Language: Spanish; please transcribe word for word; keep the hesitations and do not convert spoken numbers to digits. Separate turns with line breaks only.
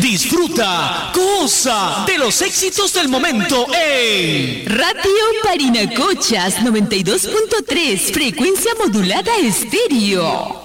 disfruta, goza de los éxitos del momento en
Radio Parinacochas noventa y dos punto tres, frecuencia modulada estéreo.